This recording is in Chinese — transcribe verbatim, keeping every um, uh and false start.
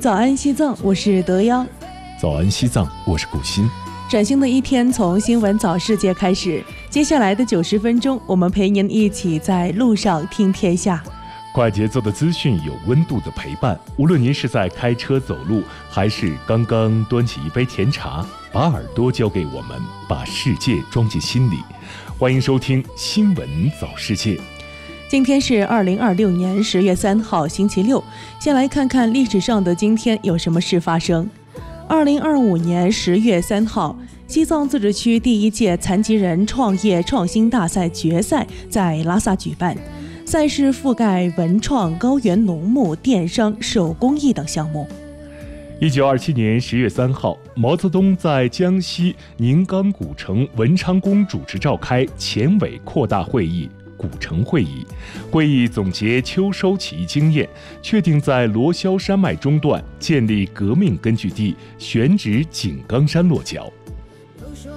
早安西藏，我是德央。 早安西藏，我是古欣。 崭新的一天从新闻早世界开始，接下来的九十分钟，我们陪您一起在路上听天下。 快节奏的资讯，有温度的陪伴。无论您是在开车走路，还是刚刚端起一杯甜茶，把耳朵交给我们，把世界装进心里。欢迎收听新闻早世界。 今天是二零二六年十月三号，星期六。先来看看历史上的今天有什么事发生。二零二五年十月三号，西藏自治区第一届残疾人创业创新大赛决赛在拉萨举办。赛事覆盖文创、高原农牧、电商、手工艺等项目。 一九二七年十月三号，毛泽东在江西宁冈古城文昌宫主持召开前委扩大会议古城会议，会议总结秋收起义经验，确定在罗霄山脉中段建立革命根据地，选址井冈山落脚。